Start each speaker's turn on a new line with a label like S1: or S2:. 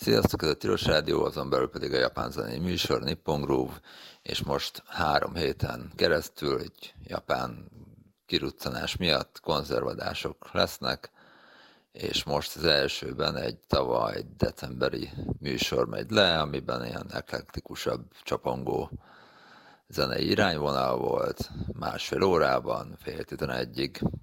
S1: Sziasztok, ez a Tilos Rádió, azon belül pedig a japán zenei műsor, Nippon Groove, és most 3 héten keresztül egy japán kiruccanás miatt konzervadások lesznek, és most az elsőben egy tavaly decemberi műsor megy le, amiben ilyen eklektikusabb, csapongó zenei irányvonal volt, 1,5 órában, fél 11-ig